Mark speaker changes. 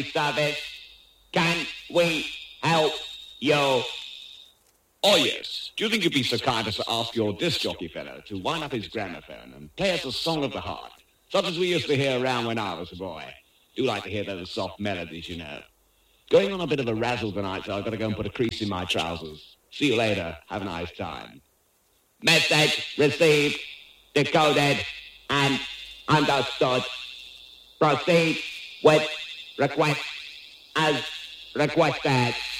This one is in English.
Speaker 1: service. Can we help you?
Speaker 2: Oh, yes. Do you think you'd be so kind as to ask your disc jockey fellow to wind up his gramophone and play us a song of the heart, such as we used to hear around when I was a boy? Do like to hear those soft melodies, you know. Going on a bit of a razzle tonight, so I've got to go and put a crease in my trousers. See you later. Have a nice time.
Speaker 1: Message received, decoded, and understood. Proceed with request as requested.